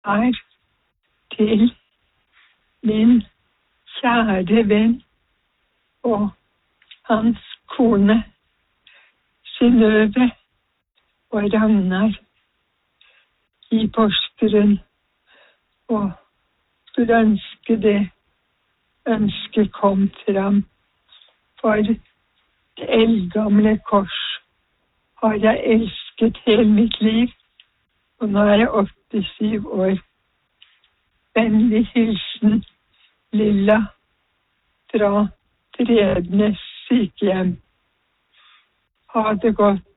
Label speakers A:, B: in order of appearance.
A: til min kjære venn og hans kone Synnøve og Ragnar i Porsgrunn, og skulle ønske det ønsket kom fram. For det eldgamle kors har jeg elsket hele mitt liv, og nå er jeg 87 år. Vennlig hilsen Lilla fra Trednes sykehjem. Ha det godt.